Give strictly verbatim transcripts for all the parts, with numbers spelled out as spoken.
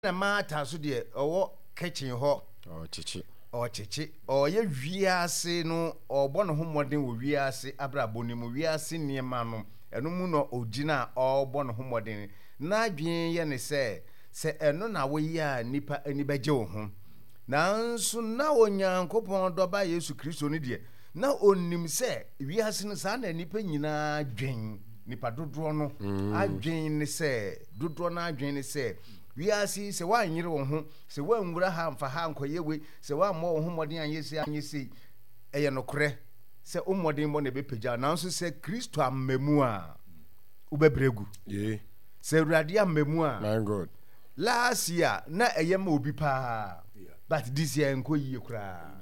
na Martha so de owo kitchen ho oh chichi o chichi o ye wiase no obo no homoden wo wiase abrabo ni mu wiase niema no eno mu no ogina obo no homoden na adwen ye ne se se eno na wo ya nipa ani beje wo ho nanso na onyankopon doba Yesu Kristo ni de na onim se wiase no sa na nipa nyina adwen nipa dodo no adwen ne se dodo na adwen ne se wiase se wa nyire wo ho se wa nwura ha mfa ha nkoyewe se wa mo wo ho modin anyesi anyesi eye nokre se umodin mo ne bepeja nanso se Kristo amemu a ubebregu yeah se urade amemu a my god last year na eye ma obi pa but this year nkoyie kura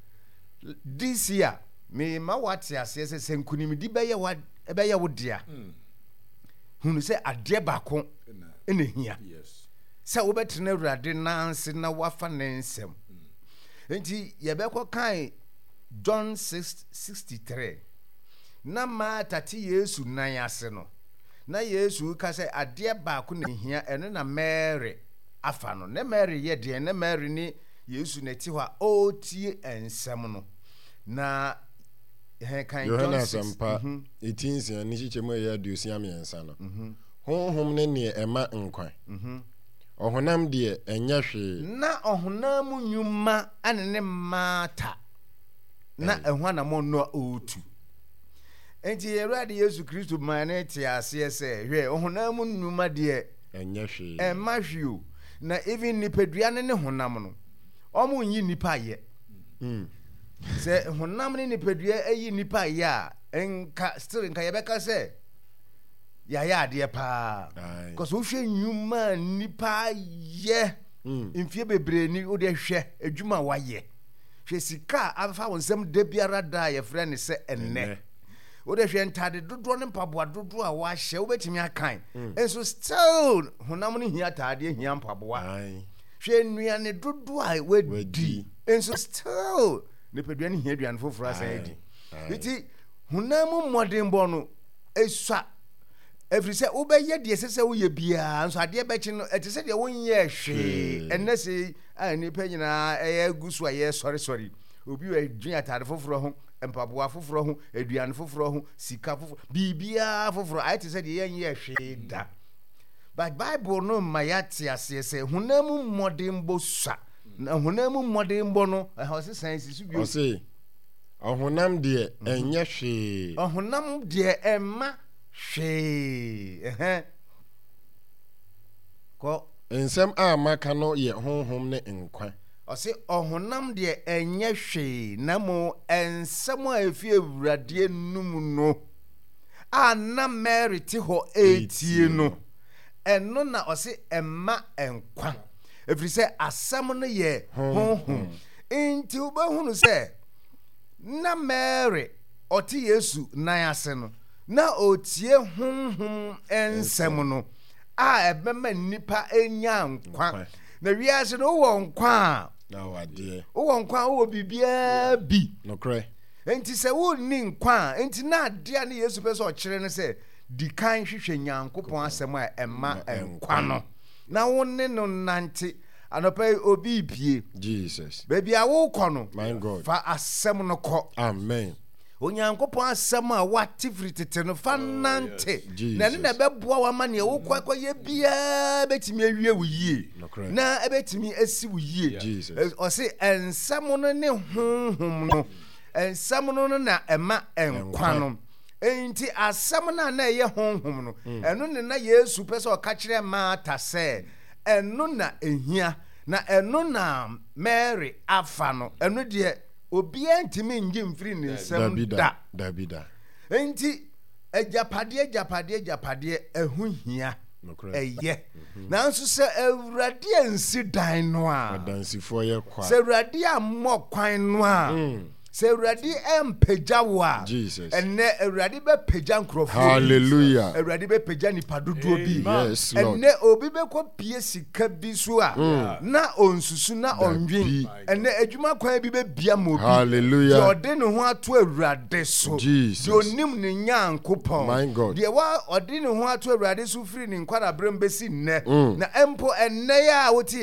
this year me ma wate ase se se nkunim di beye wa beye wo dia hunu se ade bako ene hia yes sa wobetena urade nanse na wafa nensem enti yebekọ kan John six sixty-three na Martha ti Yesu nan ase no na Yesu ka se ade baako na hia eno na Mary afa no na Mary ye de na Mary ni Yesu na ti hɔ o tie ensem no na he kan John asampa eighteen sia ni chichemu ya aduosia miensa no honhom ne ne ema nkwan ohunam de enya hwe na ohunam nyuma ane ne Martha na ehwa na mo no otu enti Yerade Yesu Kristo mane ti ase se hwe ohunam nyuma de enya hwe e ma hwe na even nipadua ne ne honam no omo nyi nipa ye mm se honam ne nipadua ayi nipa ye a enka still enka yebeka se ya ya de pa cause wo hwe nyuma nipa ye mfie bebre ni wo de hwe adwuma waye hwe sika afa wonsem de biara da ye frɛ ne se enne wo de hwe ntade dodo ne mpaboa dodo a wa hye wo betimi akan enso still honam ne hia tade hia mpaboa hwe nnuane dodo a wadi enso still ne pedua ne hia aduane foforo asa edi iti honam modern bono esua every say obeye de sese wo ye bia nso ade bechi no ete se de wonye hwe enne se ani pa nyina eye gusu aye sorry sorry obi we dwen atade foforo ho empaboa foforo ho aduane foforo ho sika foforo bibia foforo ate se de yenye hwe da but Bible no mayati ase se honam modern bosa na honam modern bo no ha se science su bi o se ohunam de enye hwe ohunam de emma hwe eh ko ensem a maka no ye honhom ne nkwa o se ohunam de enye hwe na mo ensem a efi ewurade num no a na Mary ti ho etie no eno na o se emma enkwa efiri se asam no ye honhom enti ubahunu se na Mary oti Yesu nan ase no na otie honhom ensem no a ebema nipa enya nkwa na wiase no wo nkwa na wade wo nkwa wo bibia bi no kre enti se wo ni nkwa enti na ade a ne Yesu pese o kire ne se di kan hwehwe Nyankopon asem a ema nkwa no na wo ne no nante anopa obi pie Jesus baby a wo kɔ no my god fa asem no kɔ amen Onyankopon asem a wate fritete no fa nante na ne na beboa wa ma ne wo kwakwa ye bia betimi awie wo yie na ebetimi asi wo yie o se ensem no ne honhom no ensem no na ema enkwa no enti asem na na ye honhom no eno ne na Yesu pese o ka kire Martha se eno na ehia na eno na Mary afa no eno de obi antimi ngi mfiri ne nsem da dabida enti ejapade ejapade ejapade ehuhia eye nanso se Awurade ansi dan no a adansifo ye kwa se Awurade ammo kwan no a sɛ awurade ɛmpagya wo a ɛnɛ awurade bɛpagya nkurɔfoɔ. Hallelujah. awurade bɛpagya nipa dodoɔ bi. Yes, Lord. ɛnɛ obi bɛkɔ pie sika bi so a na ɔnsusu na ɔnwen ɛnɛ adwuma kwan bi bɛbia ma obi. Hallelujah. deɛ ɔde ne ho ato awurade so. Jesus. deɛ onim ne nyankopɔn. My God. deɛ wa ɔde ne ho ato awurade so firi ne nkwadabrɛm bɛsi nnɛ na ɛmpo ɛnnɛ a wote